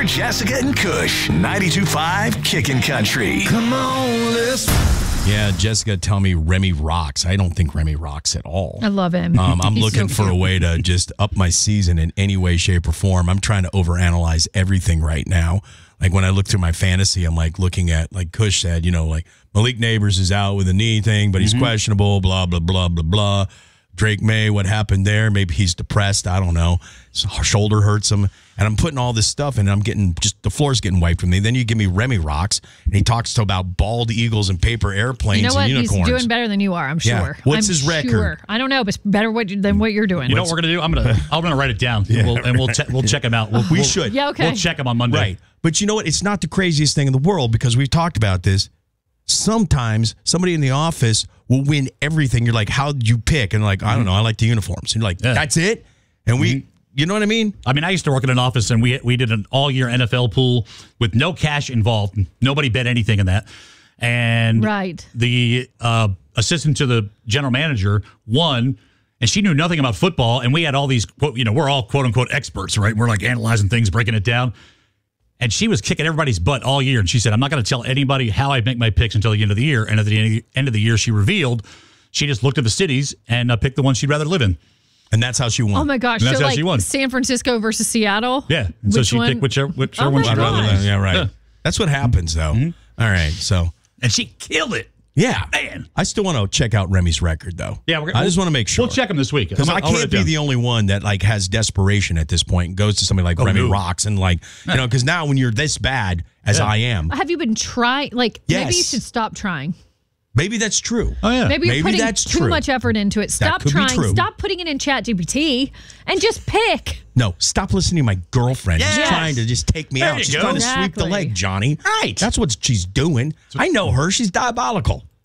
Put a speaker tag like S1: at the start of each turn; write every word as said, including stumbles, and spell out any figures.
S1: Jessica and Kush, ninety-two point five Kickin' Country. Come on, let's.
S2: Yeah, Jessica, tell me Remy rocks. I don't think Remy rocks at all.
S3: I love him.
S2: Um, I'm
S3: He's
S2: looking
S3: so
S2: for a
S3: cute.
S2: way to just up my season in any way, shape, or form. I'm trying to overanalyze everything right now. Like when I look through my fantasy, I'm like looking at, like Kush said, you know, like Malik Neighbors is out with a knee thing, but he's mm-hmm. questionable, blah, blah, blah, blah, blah. Drake May, what happened there? Maybe he's depressed. I don't know. His shoulder hurts him. And I'm putting all this stuff in, and I'm getting just the floor's getting wiped from me. Then you give me Remy rocks, and he talks to about bald eagles and paper airplanes
S3: you know what?
S2: and unicorns.
S3: He's doing better than you are, I'm sure.
S2: Yeah. What's
S3: I'm
S2: his record?
S3: Sure. I don't know, but it's better what, than what you're doing.
S4: You know what we're gonna do? I'm gonna I'm gonna write it down,
S2: Yeah.
S4: and we'll and we'll, che- we'll check him out. We'll,
S2: We
S4: we'll,
S2: should.
S3: Yeah, okay.
S4: We'll check him on Monday.
S2: Right. But you know what? It's not the craziest thing in the world because we've talked about this. Sometimes somebody in the office will win everything. You're like, how'd you pick? And like, I don't know. I like the uniforms. And you're like,
S4: Yeah.
S2: that's it? And we,
S4: Mm-hmm.
S2: you know what I mean?
S4: I mean, I used to work in an office, and we we did an all year N F L pool with no cash involved. Nobody bet anything in that. And
S3: Right.
S4: the uh, assistant to the general manager won, and she knew nothing about football. And we had all these, quote, you know, we're all quote unquote experts, right? We're like analyzing things, breaking it down. And she was kicking everybody's butt all year. And she said, I'm not going to tell anybody how I make my picks until the end of the year. And at the end of the year, she revealed she just looked at the cities and uh, picked the one she'd rather live in.
S2: And that's how she won.
S3: Oh, my gosh.
S4: And that's
S3: So,
S4: how
S3: like,
S4: she won.
S3: San Francisco versus Seattle?
S4: Yeah. And so
S3: Which
S4: she
S3: one?
S4: picked whichever, whichever
S3: Oh
S4: one
S3: my
S4: she'd rather
S3: gosh.
S4: live in.
S2: Yeah, right.
S4: Yeah.
S2: That's what happens, though.
S4: Mm-hmm.
S2: All right. So,
S4: And she killed it.
S2: yeah.
S4: Man.
S2: I still want to check out Remy's record, though.
S4: Yeah, we're,
S2: I just
S4: we'll-
S2: want to make sure.
S4: We'll check him this week.
S2: Because
S4: I'm
S2: I
S4: gonna- I'll write
S2: can't
S4: it
S2: be
S4: down.
S2: the only one that like has desperation at this point and goes to somebody like
S4: Oh,
S2: Remy
S4: no.
S2: Rocks and like, you know, because now when you're this bad as
S4: Yeah.
S2: I am,
S3: Have you been trying? Like, maybe you
S2: Yes.
S3: should stop trying.
S2: maybe that's true.
S4: Oh, yeah.
S3: Maybe you're
S2: Maybe
S3: putting
S2: that's
S3: too
S2: true.
S3: much effort into it. Stop
S2: could be
S3: trying.
S2: true.
S3: Stop putting it in Chat G P T and just pick.
S2: No, stop listening to my girlfriend. She's
S4: Yes.
S2: trying to just take me
S4: There
S2: out.
S4: you
S2: She's
S4: go.
S2: trying to sweep the
S3: Exactly.
S2: leg, Johnny.
S4: Right.
S2: That's what she's doing. I know her. She's diabolical.